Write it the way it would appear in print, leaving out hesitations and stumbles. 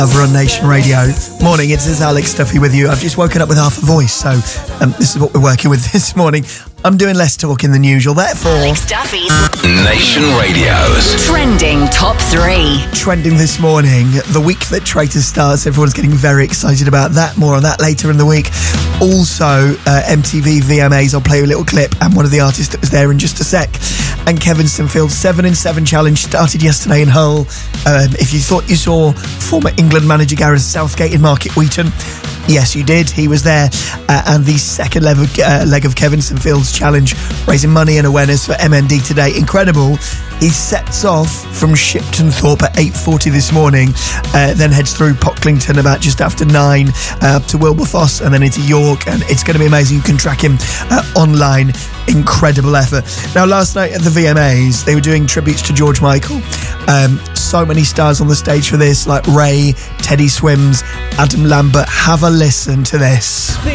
Over on Nation Radio. Morning, it's Alex Duffy with you. I've just woken up with half a voice, so this is what we're working with this morning. I'm doing less talking than usual, therefore... Alex Duffy's Nation Radio's Trending Top 3. Trending this morning, the week that Traitors starts, everyone's getting very excited about that. More on that later in the week. Also, MTV VMAs, I'll play you a little clip, and one of the artists that was there in just a sec. And Kevin Sinfield's 7 in 7 challenge started yesterday in Hull. If you thought you saw former England manager Gareth Southgate in Market Wheaton, yes, you did. He was there. And the second leg of Kevin Sinfield's challenge, raising money and awareness for MND today. Incredible. He sets off from Shipton Thorpe at 8:40 this morning, then heads through Pocklington about just after 9, up to Wilberforce and then into York. And it's going to be amazing. You can track him online. Incredible effort. Now, last night at the VMAs, they were doing tributes to George Michael. So many stars on the stage for this, like Ray, Teddy Swims, Adam Lambert. Have a listen to this.